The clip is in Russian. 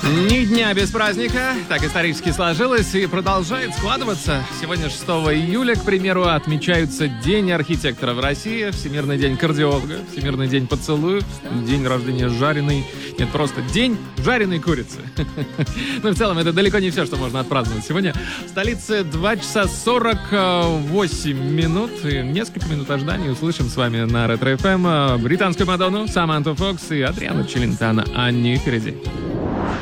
Ни дня без праздника. Так исторически сложилось и продолжает складываться. Сегодня 6 июля, к примеру, отмечаются День архитектора в России, Всемирный день кардиолога, Всемирный день поцелуев, день рождения жареной... Нет, просто день жареной курицы. Ну, в целом, это далеко не все, что можно отпраздновать. Сегодня в столице 2 часа 48 минут. И несколько минут ожидания услышим с вами на Ретро-ФМ британскую Мадонну, Саманту Фокс и Адриану Челентано. А не впереди.